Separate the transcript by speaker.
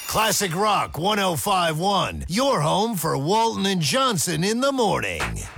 Speaker 1: Classic Rock 105.1, your home for Walton and Johnson in the morning.